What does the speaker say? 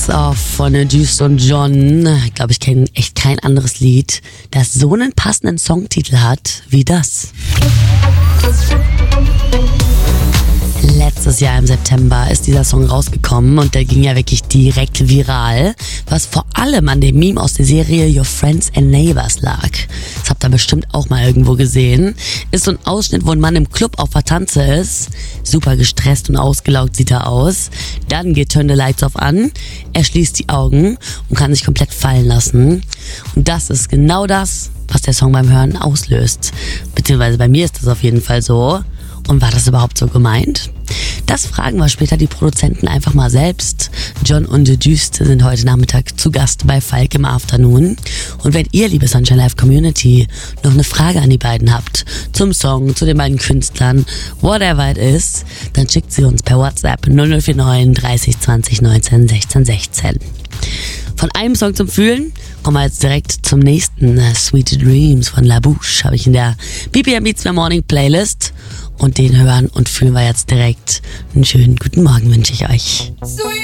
Lights Off von Deuce und John. Ich glaube, ich kenne echt kein anderes Lied, das so einen passenden Songtitel hat wie das. Letztes Jahr im September ist dieser Song rausgekommen und der ging ja wirklich direkt viral, was vor allem an dem Meme aus der Serie Your Friends and Neighbors lag. Das habt ihr bestimmt auch mal irgendwo gesehen. Ist so ein Ausschnitt, wo ein Mann im Club auf der Tanze ist. Super gestresst und ausgelaugt sieht er aus. Dann geht Turn the Lights Off an. Er schließt die Augen und kann sich komplett fallen lassen. Und das ist genau das, was der Song beim Hören auslöst. Beziehungsweise bei mir ist das auf jeden Fall so. Und war das überhaupt so gemeint? Das fragen wir später die Produzenten einfach mal selbst. John und Deuce sind heute Nachmittag zu Gast bei Falk im Afternoon. Und wenn ihr, liebe Sunshine Live Community, noch eine Frage an die beiden habt, zum Song, zu den beiden Künstlern, whatever it is, dann schickt sie uns per WhatsApp 0049 30 20 19 16 16. Von einem Song zum Fühlen kommen wir jetzt direkt zum nächsten. Sweet Dreams von La Bouche habe ich in der BPM Beats My Morning Playlist. Und den hören und fühlen wir jetzt direkt. Einen schönen guten Morgen wünsche ich euch.